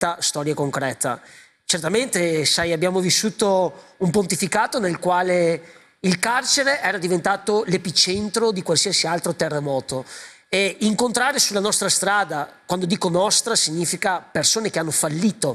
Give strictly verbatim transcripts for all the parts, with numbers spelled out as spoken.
storia concreta. Certamente, sai, abbiamo vissuto un pontificato nel quale il carcere era diventato l'epicentro di qualsiasi altro terremoto. E incontrare sulla nostra strada, quando dico nostra, significa persone che hanno fallito.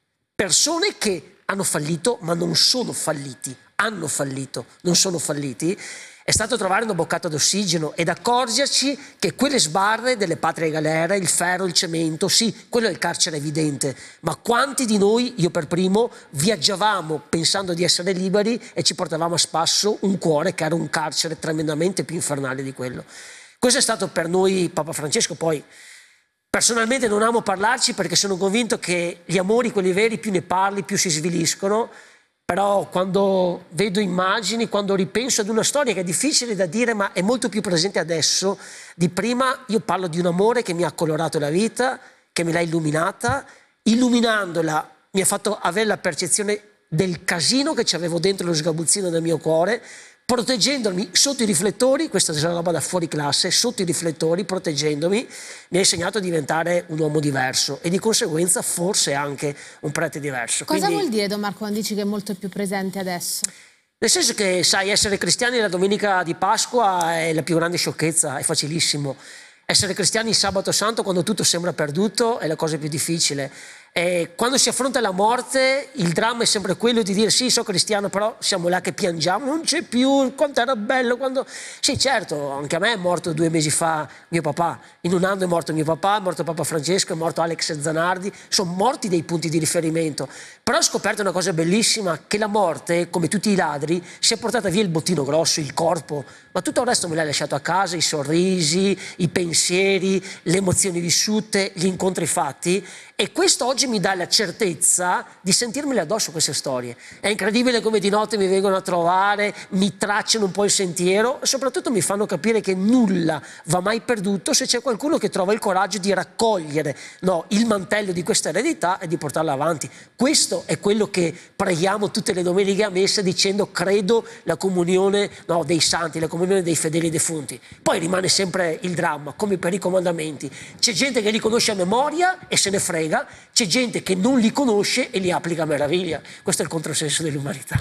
Persone che hanno fallito, ma non sono falliti. Hanno fallito, non sono falliti. È stato trovare una boccata d'ossigeno ed accorgerci che quelle sbarre delle patrie galere, il ferro, il cemento, sì, quello è il carcere evidente, ma quanti di noi, io per primo, viaggiavamo pensando di essere liberi e ci portavamo a spasso un cuore che era un carcere tremendamente più infernale di quello. Questo è stato per noi Papa Francesco. Poi personalmente non amo parlarci perché sono convinto che gli amori, quelli veri, più ne parli, più si sviliscono. Però quando vedo immagini, quando ripenso ad una storia che è difficile da dire ma è molto più presente adesso di prima, io parlo di un amore che mi ha colorato la vita, che me l'ha illuminata, illuminandola mi ha fatto avere la percezione del casino che c'avevo dentro lo sgabuzzino del mio cuore, proteggendomi sotto i riflettori, questa è una roba da fuori classe, sotto i riflettori, proteggendomi, mi ha insegnato a diventare un uomo diverso e di conseguenza forse anche un prete diverso. Cosa Quindi, vuol dire, Don Marco, quando dici che è molto più presente adesso? nel senso che, sai, essere cristiani la domenica di Pasqua è la più grande sciocchezza, è facilissimo. Essere cristiani il sabato santo, quando tutto sembra perduto, è la cosa più difficile. E quando si affronta la morte, il dramma è sempre quello di dire sì, sono cristiano, però siamo là che piangiamo, non c'è più, quanto era bello, quando... Sì, certo, anche a me è morto due mesi fa mio papà, in un anno è morto mio papà, è morto Papa Francesco, è morto Alex Zanardi, sono morti dei punti di riferimento. Però ho scoperto una cosa bellissima, che la morte, come tutti i ladri, si è portata via il bottino grosso, il corpo, ma tutto il resto me l'ha lasciato a casa, i sorrisi, i pensieri, le emozioni vissute, gli incontri fatti. E questo oggi mi dà la certezza di sentirmele addosso queste storie. È incredibile come di notte mi vengono a trovare, mi tracciano un po' il sentiero e soprattutto mi fanno capire che nulla va mai perduto se c'è qualcuno che trova il coraggio di raccogliere, no, il mantello di questa eredità e di portarla avanti. Questo è quello che preghiamo tutte le domeniche a messa dicendo credo la comunione, no, dei santi, la comunione dei fedeli defunti. Poi rimane sempre il dramma, come per i comandamenti. C'è gente che li conosce a memoria e se ne frega. C'è gente che non li conosce e li applica a meraviglia. Questo è il controsenso dell'umanità.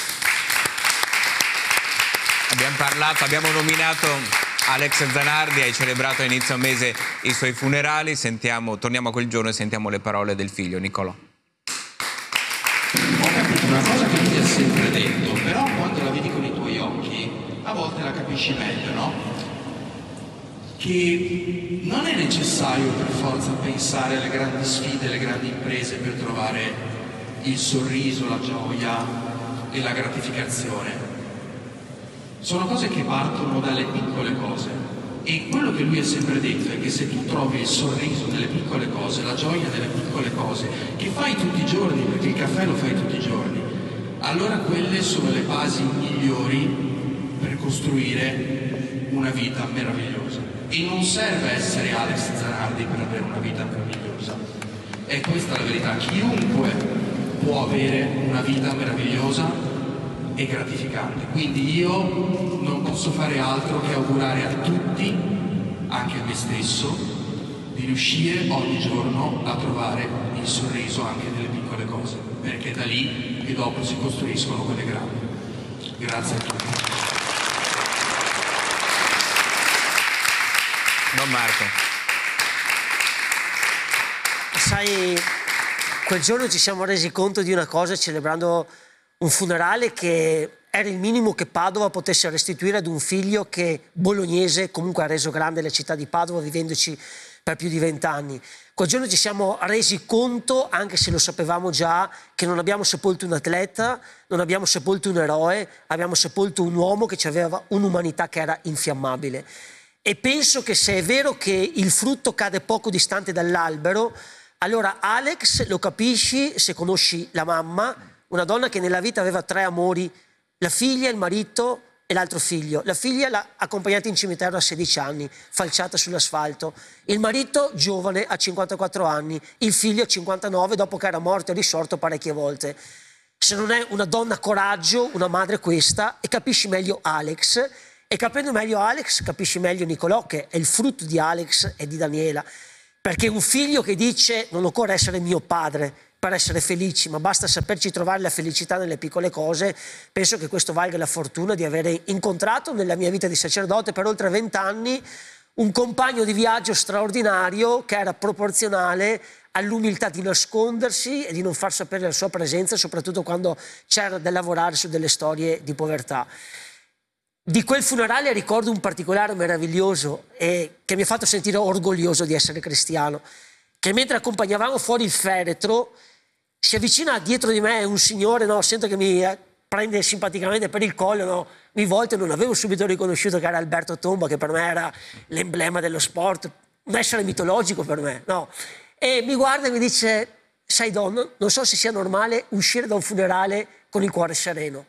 Abbiamo parlato, abbiamo nominato Alex Zanardi, hai celebrato a inizio mese i suoi funerali. Sentiamo, torniamo a quel giorno e sentiamo le parole del figlio Nicolò. Ho capito una cosa che lui ti ha sempre detto, però quando la vedi con i tuoi occhi a volte la capisci meglio, no? Che non è necessario per forza pensare alle grandi sfide, alle grandi imprese per trovare il sorriso, la gioia e la gratificazione. Sono cose che partono dalle piccole cose e quello che lui ha sempre detto è che se tu trovi il sorriso nelle piccole cose, la gioia nelle piccole cose, che fai tutti i giorni, perché il caffè lo fai tutti i giorni, allora quelle sono le basi migliori per costruire una vita meravigliosa. E non serve essere Alex Zanardi per avere una vita meravigliosa. E questa è la verità. Chiunque può avere una vita meravigliosa e gratificante. Quindi io non posso fare altro che augurare a tutti, anche a me stesso, di riuscire ogni giorno a trovare il sorriso anche nelle piccole cose, perché è da lì che dopo si costruiscono quelle grandi. Grazie a tutti. Don Marco. Sai, quel giorno ci siamo resi conto di una cosa celebrando un funerale che era il minimo che Padova potesse restituire ad un figlio che bolognese comunque ha reso grande la città di Padova vivendoci per più di vent'anni. Quel giorno ci siamo resi conto, anche se lo sapevamo già, che non abbiamo sepolto un atleta, non abbiamo sepolto un eroe, abbiamo sepolto un uomo che aveva un'umanità che era infiammabile. E penso che se è vero che il frutto cade poco distante dall'albero, allora Alex lo capisci se conosci la mamma, una donna che nella vita aveva tre amori, la figlia, il marito e l'altro figlio. La figlia l'ha accompagnata in cimitero a sedici anni, falciata sull'asfalto. Il marito giovane a cinquantaquattro anni, il figlio a cinquantanove dopo che era morto e risorto parecchie volte. Se non è una donna coraggio, una madre questa, e capisci meglio Alex. E capendo meglio Alex, capisci meglio Nicolò, che è il frutto di Alex e di Daniela. Perché un figlio che dice non occorre essere mio padre per essere felici, ma basta saperci trovare la felicità nelle piccole cose, penso che questo valga la fortuna di avere incontrato nella mia vita di sacerdote per oltre vent'anni un compagno di viaggio straordinario che era proporzionale all'umiltà di nascondersi e di non far sapere la sua presenza, soprattutto quando c'era da lavorare su delle storie di povertà. Di quel funerale ricordo un particolare meraviglioso e che mi ha fatto sentire orgoglioso di essere cristiano, che mentre accompagnavamo fuori il feretro si avvicina dietro di me un signore, no, sento che mi prende simpaticamente per il collo, no, mi volta e non avevo subito riconosciuto che era Alberto Tomba, che per me era l'emblema dello sport, un essere mitologico per me, no? E mi guarda e mi dice, sai Don, non so se sia normale uscire da un funerale con il cuore sereno.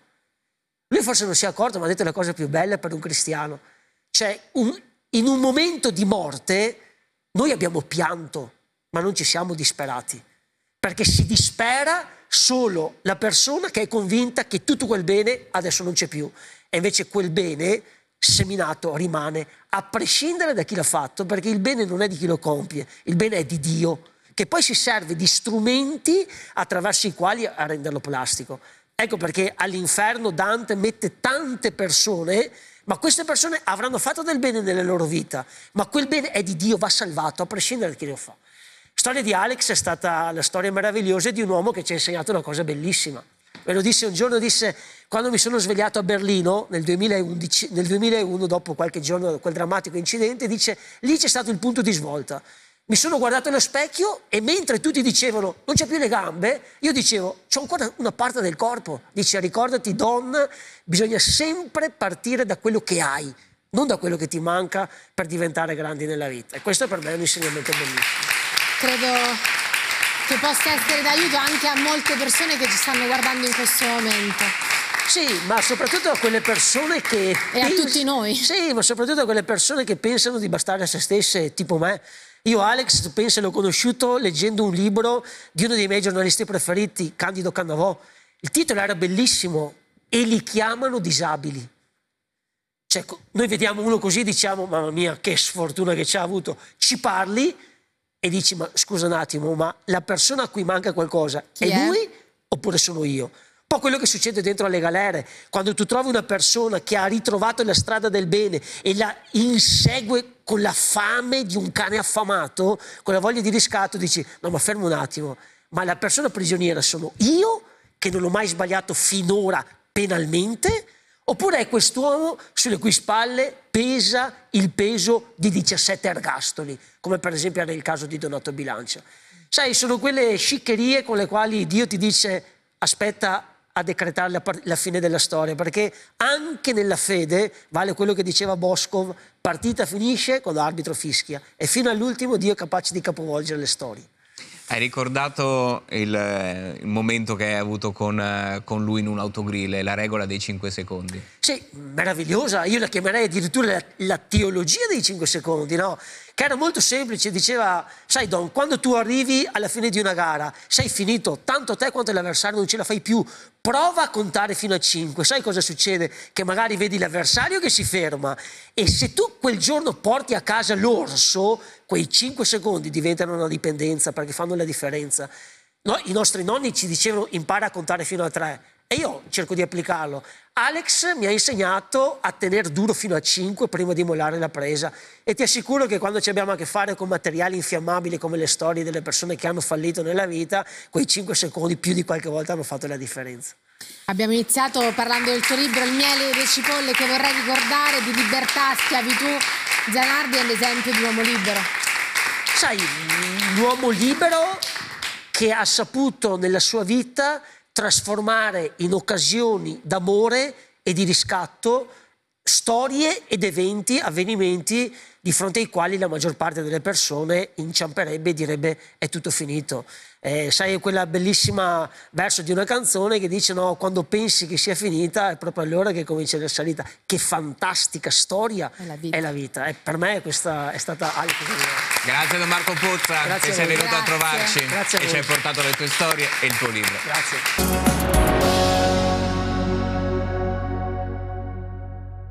Lui forse non si è accorto, ma ha detto la cosa più bella per un cristiano. Cioè, un, in un momento di morte noi abbiamo pianto, ma non ci siamo disperati. Perché si dispera solo la persona che è convinta che tutto quel bene adesso non c'è più. E invece quel bene seminato rimane, a prescindere da chi l'ha fatto, perché il bene non è di chi lo compie, il bene è di Dio, che poi si serve di strumenti attraverso i quali a renderlo plastico. Ecco perché all'inferno Dante mette tante persone, ma queste persone avranno fatto del bene nella loro vita, ma quel bene è di Dio, va salvato, a prescindere da chi lo fa. La storia di Alex è stata la storia meravigliosa di un uomo che ci ha insegnato una cosa bellissima. Me lo disse un giorno, disse, quando mi sono svegliato a Berlino nel duemilaundici, nel duemilauno, dopo qualche giorno da quel drammatico incidente, dice, lì c'è stato il punto di svolta. Mi sono guardato allo specchio e mentre tutti dicevano non c'è più le gambe, io dicevo c'ho ancora una parte del corpo. Dice ricordati Don, bisogna sempre partire da quello che hai, non da quello che ti manca per diventare grandi nella vita. E questo per me è un insegnamento bellissimo. Credo che possa essere d'aiuto anche a molte persone che ci stanno guardando in questo momento. Sì, ma soprattutto a quelle persone che... E a tutti noi. Sì, ma soprattutto a quelle persone che pensano di bastare a se stesse, tipo me. Io Alex, penso, l'ho conosciuto leggendo un libro di uno dei miei giornalisti preferiti, Candido Cannavò. Il titolo era bellissimo, E li chiamano disabili. Cioè, noi vediamo uno così e diciamo, mamma mia, che sfortuna che ci ha avuto. Ci parli e dici, ma scusa un attimo, ma la persona a cui manca qualcosa è, è lui oppure sono io? Un po' quello che succede dentro alle galere, quando tu trovi una persona che ha ritrovato la strada del bene e la insegue con la fame di un cane affamato, con la voglia di riscatto, dici, no ma fermo un attimo, ma la persona prigioniera sono io, che non ho mai sbagliato finora penalmente, oppure è quest'uomo sulle cui spalle pesa il peso di diciassette ergastoli, come per esempio era il caso di Donato Bilancia. Sai, sono quelle sciccherie con le quali Dio ti dice aspetta a decretare la, la fine della storia, perché anche nella fede vale quello che diceva Boscov, partita finisce quando l'arbitro fischia e fino all'ultimo Dio è capace di capovolgere le storie. Hai ricordato il, il momento che hai avuto con, con lui in un autogrill, la regola dei cinque secondi. Sì, meravigliosa, io la chiamerei addirittura la, la teologia dei cinque secondi, no? Che era molto semplice, diceva, sai Don, quando tu arrivi alla fine di una gara, sei finito, tanto te quanto l'avversario non ce la fai più, prova a contare fino a cinque, sai cosa succede? Che magari vedi l'avversario che si ferma e se tu quel giorno porti a casa l'orso, quei cinque secondi diventano una dipendenza perché fanno la differenza. No, i nostri nonni ci dicevano impara a contare fino a tre e io cerco di applicarlo. Alex mi ha insegnato a tenere duro fino a cinque prima di mollare la presa e ti assicuro che quando ci abbiamo a che fare con materiali infiammabili come le storie delle persone che hanno fallito nella vita, quei cinque secondi più di qualche volta hanno fatto la differenza. Abbiamo iniziato parlando del tuo libro Il miele e le cipolle, che vorrei ricordare, di libertà, schiavitù. Zanardi è l'esempio di uomo libero. Sai, l'uomo libero che ha saputo nella sua vita trasformare in occasioni d'amore e di riscatto storie ed eventi, avvenimenti di fronte ai quali la maggior parte delle persone inciamperebbe e direbbe è tutto finito. Eh, sai quella bellissima verso di una canzone che dice no, quando pensi che sia finita è proprio allora che comincia la salita. Che fantastica storia è la vita. È la vita. Eh, per me questa è stata Alex. Grazie Don Marco Pozza, Grazie che sei venuto Grazie. a trovarci Grazie a e ci hai portato le tue storie e il tuo libro. Grazie.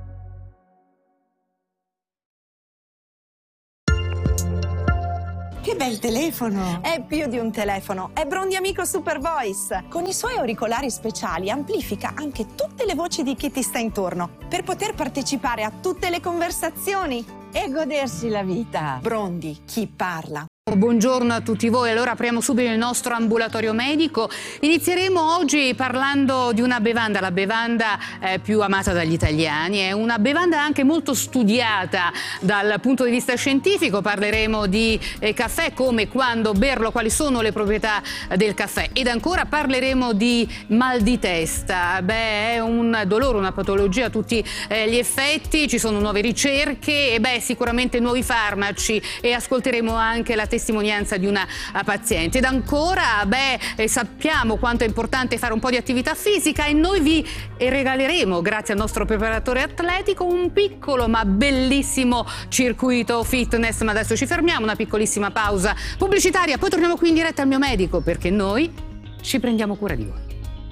Che bel telefono! È più di un telefono, è Brondi Amico Super Voice. Con i suoi auricolari speciali amplifica anche tutte le voci di chi ti sta intorno per poter partecipare a tutte le conversazioni e godersi la vita. Brondi, chi parla. Buongiorno a tutti voi, allora apriamo subito il nostro ambulatorio medico. Inizieremo oggi parlando di una bevanda, la bevanda eh, più amata dagli italiani, è una bevanda anche molto studiata dal punto di vista scientifico. Parleremo di eh, caffè, come, quando berlo, quali sono le proprietà del caffè, ed ancora parleremo di mal di testa. Beh, è un dolore, una patologia a tutti eh, gli effetti, ci sono nuove ricerche e beh, sicuramente nuovi farmaci, e ascolteremo anche la testimonianza di una paziente. Ed ancora, beh, eh, sappiamo quanto è importante fare un po' di attività fisica, e noi vi regaleremo, grazie al nostro preparatore atletico, un piccolo ma bellissimo circuito fitness. Ma adesso ci fermiamo, una piccolissima pausa pubblicitaria, poi torniamo qui in diretta al mio medico, perché noi ci prendiamo cura di voi.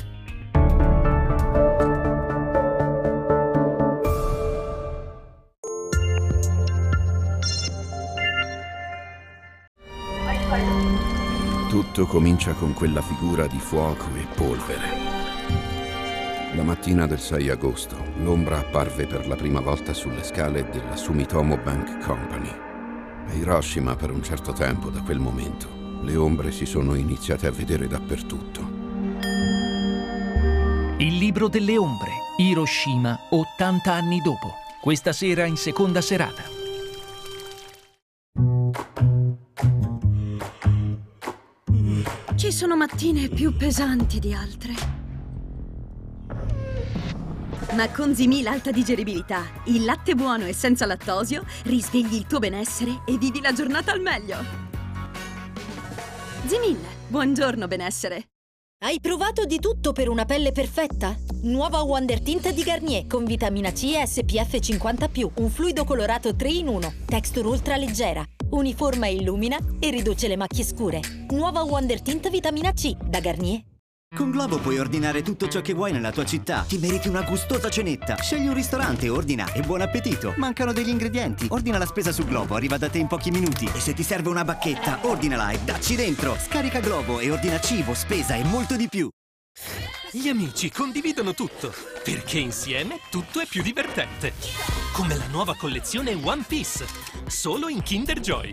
Tutto comincia con quella figura di fuoco e polvere. La mattina del sei agosto, l'ombra apparve per la prima volta sulle scale della Sumitomo Bank Company. A Hiroshima, per un certo tempo da quel momento, le ombre si sono iniziate a vedere dappertutto. Il libro delle ombre, Hiroshima, ottanta anni dopo. Questa sera in seconda serata. Ci sono mattine più pesanti di altre. Ma con Zimil Alta Digeribilità, il latte buono e senza lattosio, risvegli il tuo benessere e vivi la giornata al meglio. Zimil, buongiorno benessere. Hai provato di tutto per una pelle perfetta? Nuova Wonder Tint di Garnier con vitamina C e S P F cinquanta più, un fluido colorato tre in uno, texture ultra leggera, uniforma e illumina e riduce le macchie scure. Nuova Wonder Tint vitamina C da Garnier. Con Globo puoi ordinare tutto ciò che vuoi nella tua città. Ti meriti una gustosa cenetta. Scegli un ristorante, ordina e buon appetito. Mancano degli ingredienti. Ordina la spesa su Globo, arriva da te in pochi minuti. E se ti serve una bacchetta, ordinala e dacci dentro. Scarica Globo e ordina cibo, spesa e molto di più. Gli amici condividono tutto, perché insieme tutto è più divertente. Come la nuova collezione One Piece, solo in Kinder Joy.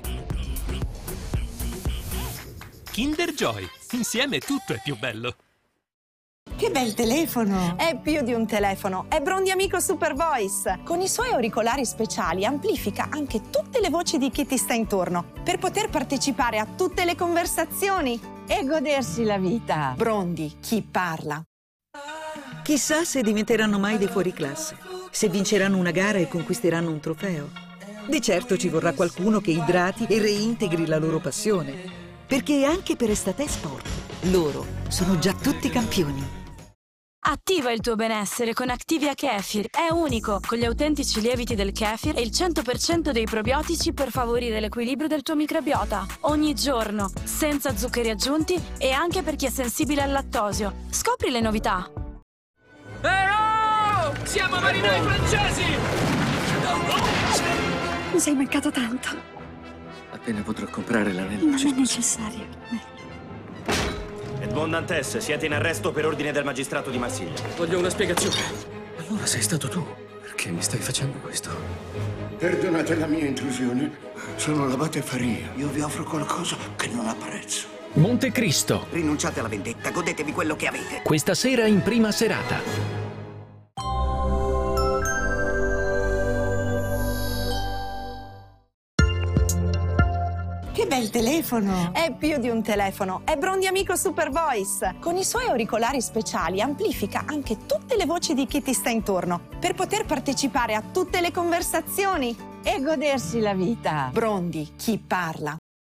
Kinder Joy, insieme tutto è più bello. Che bel telefono! È più di un telefono, è Brondi Amico Super Voice. Con i suoi auricolari speciali amplifica anche tutte le voci di chi ti sta intorno per poter partecipare a tutte le conversazioni e godersi la vita. Brondi, chi parla. Chissà se diventeranno mai dei fuoriclasse, se vinceranno una gara e conquisteranno un trofeo. Di certo ci vorrà qualcuno che idrati e reintegri la loro passione, perché anche per Estate Sport loro sono già tutti campioni. Attiva il tuo benessere con Activia Kefir. È unico, con gli autentici lieviti del kefir e il cento per cento dei probiotici per favorire l'equilibrio del tuo microbiota. Ogni giorno, senza zuccheri aggiunti e anche per chi è sensibile al lattosio. Scopri le novità. Però! Siamo marinai francesi! Mi sei mancato tanto. Appena potrò comprare l'anello. Non è necessario. Edmond Dantes, siete in arresto per ordine del magistrato di Marsiglia. Voglio una spiegazione. Allora sei stato tu. Perché mi stai facendo questo? Perdonate la mia intrusione. Sono l'abate Faria. Io vi offro qualcosa che non apprezzo. Montecristo. Rinunciate alla vendetta, godetevi quello che avete. Questa sera in prima serata. Che bel telefono! È più di un telefono, è Brondi Amico Super Voice. Con i suoi auricolari speciali amplifica anche tutte le voci di chi ti sta intorno per poter partecipare a tutte le conversazioni e godersi la vita. Brondi, chi parla.